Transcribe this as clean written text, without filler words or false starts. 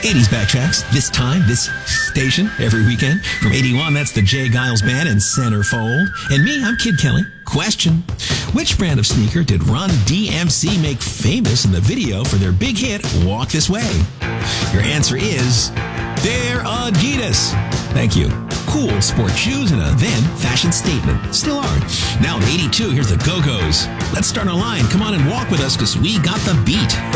80s Backtracks, this time, this station, every weekend. From 81, that's the Jay Giles Band in Centerfold. And me, I'm Kid Kelly. Question: which brand of sneaker did Run DMC make famous in the video for their big hit, Walk This Way? Your answer is, they're Adidas. Thank you. Cool sport shoes and a then fashion statement. Still are. Now at 82, here's the Go-Go's. Let's start a line. Come on and walk with us because we got the beat.